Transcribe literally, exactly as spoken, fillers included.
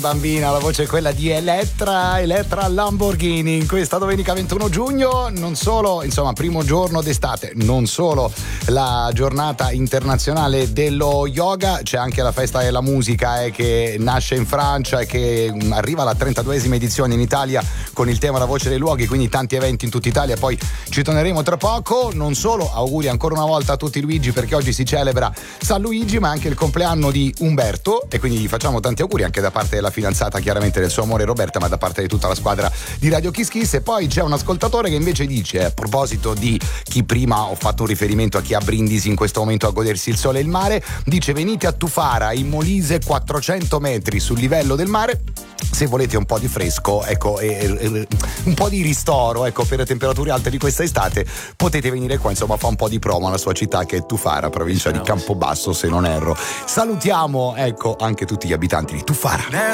Bambina, la voce è quella di Elettra, Elettra Lamborghini in questa domenica ventuno giugno, non solo, insomma, primo giorno d'estate, non solo la giornata internazionale dello yoga, c'è anche la festa della musica eh, che nasce in Francia e che arriva alla trentaduesima edizione in Italia con il tema La voce dei luoghi, quindi tanti eventi in tutta Italia, poi ci torneremo tra poco. Non solo, auguri ancora una volta a tutti Luigi, perché oggi si celebra San Luigi, ma anche il compleanno di Umberto, e quindi gli facciamo tanti auguri anche da parte della fidanzata, chiaramente del suo amore Roberta, ma da parte di tutta la squadra di Radio Kiss Kiss. E poi c'è un ascoltatore che invece dice, a proposito di chi prima ho fatto un riferimento a chi a Brindisi in questo momento a godersi il sole e il mare, dice: venite a Tufara in Molise, quattrocento metri sul livello del mare, se volete un po' di fresco, ecco, e, e, un po' di ristoro, ecco, per le temperature alte di questa estate, potete venire qua, insomma, fa un po' di promo alla sua città che è Tufara, provincia di Campobasso, se non erro. Salutiamo, ecco, anche tutti gli abitanti di Tufara.